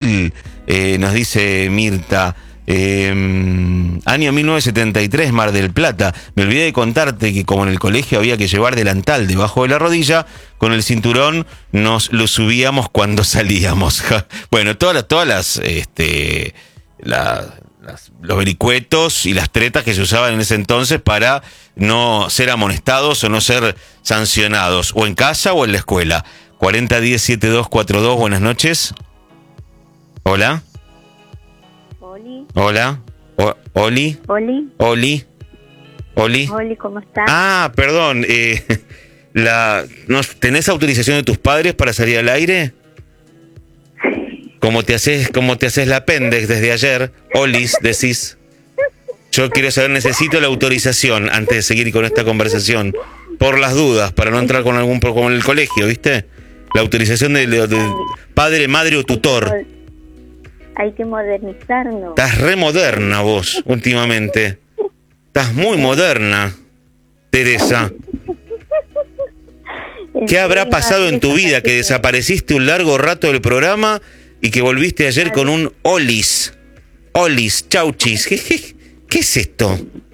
2000, nos dice Mirta. Año 1973, Mar del Plata. Me olvidé de contarte que como en el colegio había que llevar delantal debajo de la rodilla, con el cinturón nos lo subíamos cuando salíamos. Bueno, todas las los vericuetos y las tretas que se usaban en ese entonces para no ser amonestados o no ser sancionados, o en casa o en la escuela. 4010-7242, buenas noches. Hola. Hola. Oli. Oli, ¿cómo estás? Ah, perdón. ¿Tenés autorización de tus padres para salir al aire? Como te haces la pendex desde ayer, Olis, decís. Yo quiero saber, necesito la autorización antes de seguir con esta conversación. Por las dudas, para no entrar con algún como en el colegio, ¿viste? La autorización de padre, madre o tutor. Hay que modernizarnos. Estás re moderna vos, últimamente. Estás muy moderna, Teresa. ¿Qué habrá pasado en tu vida que desapareciste un largo rato del programa y que volviste ayer con un Olis? Olis, chauchis. ¿Qué es esto?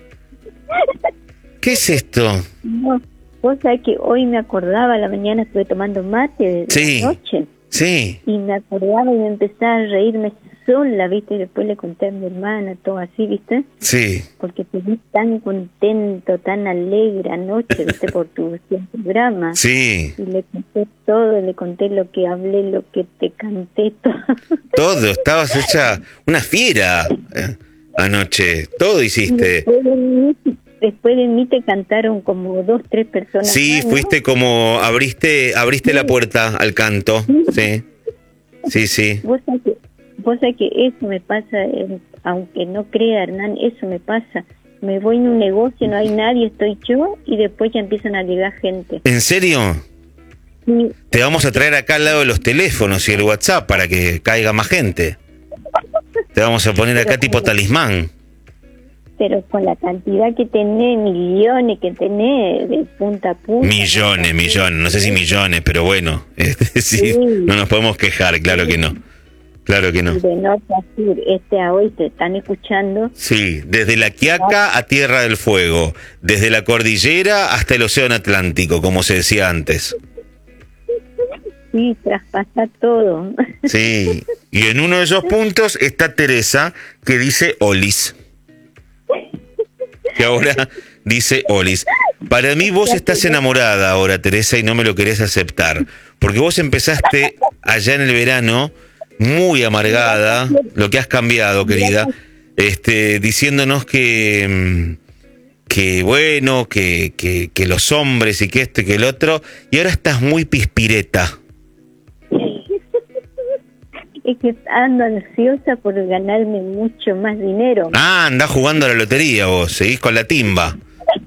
¿Qué es esto? No, vos sabés que hoy me acordaba, a la mañana estuve tomando mate de la noche. Sí. Y me acordaba y me empezaba a reírme sola, ¿viste? Y después le conté a mi hermana, todo así, ¿viste? Sí. Porque te vi tan contento, tan alegre anoche, ¿viste? Por tu programa. Sí. Y le conté todo, le conté lo que hablé, lo que te canté, todo. Todo, estabas hecha una fiera anoche, todo hiciste. Después de mí te cantaron como 2, 3 personas. Sí, más, ¿no? fuiste como, abriste la puerta al canto, sí. Sí. Vos sabés que eso me pasa, aunque no crea, Hernán, eso me pasa. Me voy en un negocio, no hay nadie, estoy yo, y después ya empiezan a llegar gente. ¿En serio? Sí. Te vamos a traer acá al lado de los teléfonos y el WhatsApp para que caiga más gente. Te vamos a poner acá tipo talismán. Pero con la cantidad que tenés, millones que tenés, de punta a punta. Millones, no sé si millones, pero bueno, sí, no nos podemos quejar, claro que no. Claro que no. De norte a sur, a hoy te están escuchando. Sí, desde La Quiaca a Tierra del Fuego, desde la cordillera hasta el Océano Atlántico, como se decía antes. Sí, traspasa todo. Sí, y en uno de esos puntos está Teresa, que dice Olis. Que ahora dice Olis. Para mí vos estás enamorada ahora, Teresa, y no me lo querés aceptar. Porque vos empezaste allá en el verano muy amargada, lo que has cambiado, querida, diciéndonos que bueno, que los hombres y que esto y que el otro, y ahora estás muy pispireta. Es que ando ansiosa por ganarme mucho más dinero. Ah, andás jugando a la lotería vos, seguís con la timba.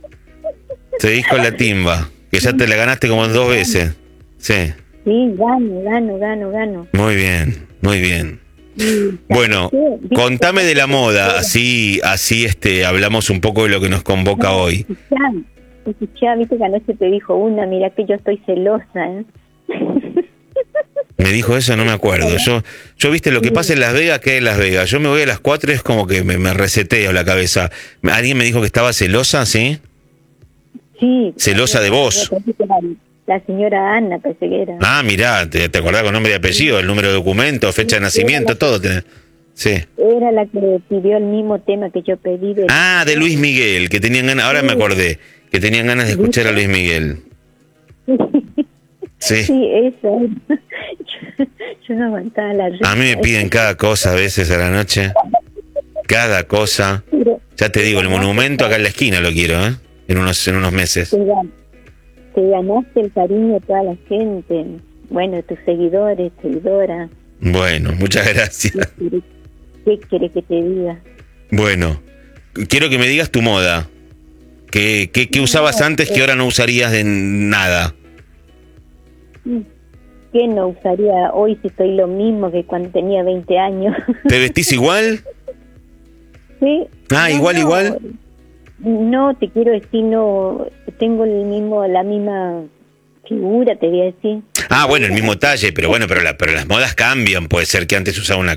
Que ya te la ganaste como 2 veces. Sí. Sí, gano. Muy bien. Bueno, contame de la moda, así hablamos un poco de lo que nos convoca hoy. Escuchá, viste que anoche te dijo una, mira que yo estoy celosa, ¿eh? Me dijo eso, no me acuerdo. Yo viste lo que pasa en Las Vegas, que en Las Vegas. Yo me voy a las 4 y es como que me reseteo la cabeza. ¿Alguien me dijo que estaba celosa, sí? Sí. ¿Celosa de vos? La señora Ana, pensé que era. Ah, mirá, te acordás con nombre y apellido, el número de documento, fecha de nacimiento, todo. Sí. Era la que pidió el mismo tema que yo pedí. De Luis Miguel, que tenían ganas, ahora me acordé, que tenían ganas de escuchar a Luis Miguel. Sí. Sí, eso. Yo no aguantaba la risa. A mí me piden cada cosa a veces a la noche. Cada cosa. Ya te digo, el monumento acá en la esquina lo quiero, ¿eh? En unos meses. Te ganaste el cariño de toda la gente. Bueno, tus seguidores, seguidoras. Bueno, muchas gracias. ¿Qué querés que te diga? Bueno, quiero que me digas tu moda. ¿Qué usabas antes que ahora no usarías de nada? ¿Qué no usaría hoy si estoy lo mismo que cuando tenía 20 años? ¿Te vestís igual? Sí. Ah, igual. No, te quiero decir, no, tengo la misma figura, te voy a decir. Ah, bueno, el mismo talle, pero las modas cambian. Puede ser que antes usaba